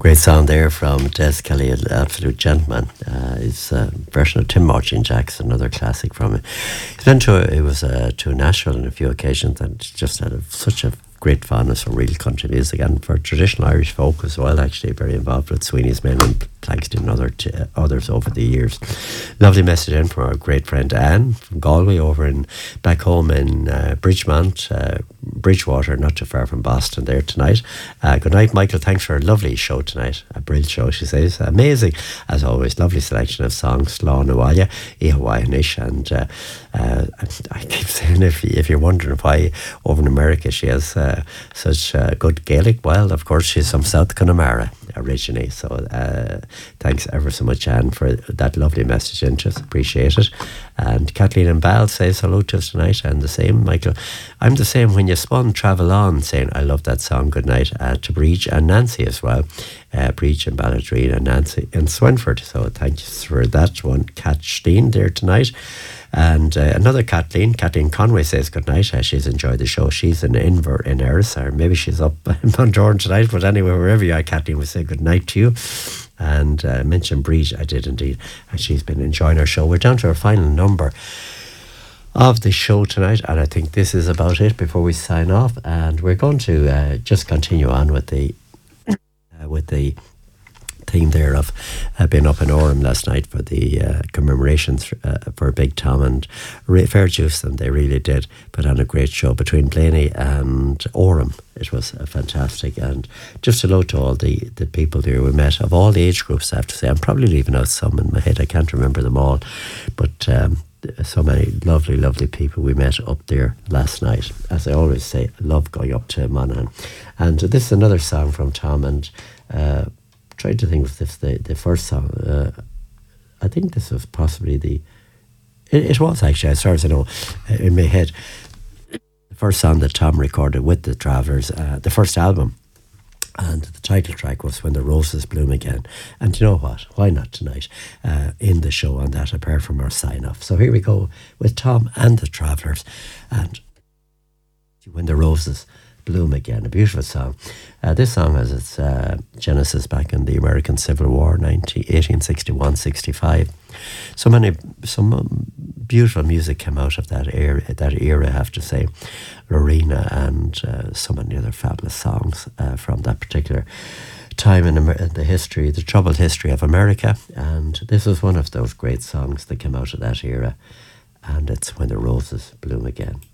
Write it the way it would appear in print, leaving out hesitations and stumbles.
Great sound there from Des Kelly, an absolute gentleman. His version of Tim Martin Jackson, another classic from him. He was to Nashville on a few occasions and just had such a great fondness for real country music and for traditional Irish folk as well. Actually, very involved with Sweeney's Men and Plankston and others over the years. Lovely message in from our great friend Anne from Galway back home in Bridgewater, not too far from Boston there tonight. Good night, Michael. Thanks for a lovely show tonight. A brilliant show, she says. Amazing, as always. Lovely selection of songs. Slán Abhaile, Ihawainish, and I keep saying, if you're wondering why over in America she has such good Gaelic, well, of course, she's from South Connemara originally. So thanks ever so much, Anne, for that lovely message. And just appreciate it. And Kathleen and Bal says hello to us tonight, and the same, Michael. I'm the same when you spun Travel On, saying I love that song. Good night to Breach and Nancy as well. Breach and Balladreen and Nancy in Swinford. So thanks for that one, Kathleen, there tonight. And another Kathleen Conway says good night. She's enjoyed the show. She's in Inver in Eris, or maybe she's up in Bundoran tonight. But anyway, wherever you are, Kathleen, we say good night to you. And mention Breach, I did indeed. And she's been enjoying our show. We're down to our final number of the show tonight, and I think this is about it before we sign off. And we're going to just continue on with the theme there of being up in Orem last night for the commemorations for Big Tom and Fairjuice, and they really did put on a great show between Blaney and Orem. It was fantastic, and just hello to all the people there we met of all the age groups. I have to say, I'm probably leaving out some in my head. I can't remember them all, but so many lovely people we met up there last night. As I always say, I love going up to Monaghan. And this is another song from Tom, and tried to think of this the first song. I think this was possibly it was actually, as far as I know, in my head, the first song that Tom recorded with the Travellers, the first album. And the title track was When the Roses Bloom Again. And you know what? Why not tonight in the show on that, apart from our sign-off. So here we go with Tom and the Travellers and When the Roses Bloom Again. A beautiful song. This song has its genesis back in the American Civil War, 1861-65. Some beautiful music came out of that era, I have to say. Lorena and so many other fabulous songs from that particular time in the troubled history of America. And this was one of those great songs that came out of that era. And it's When the Roses Bloom Again.